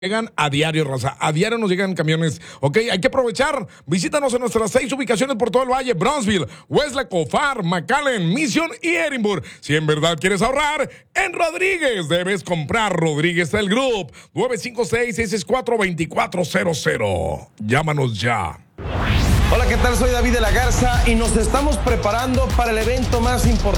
Llegan a diario, raza. A diario nos llegan camiones. Ok, hay que aprovechar. Visítanos en nuestras 6 ubicaciones por todo el valle: Brownsville, Weslaco, Far, McAllen, Mission y Edinburgh. Si en verdad quieres ahorrar, en Rodríguez debes comprar Rodríguez del Group. 956-664-2400. Llámanos ya. Hola, ¿qué tal? Soy David de la Garza y nos estamos preparando para el evento más importante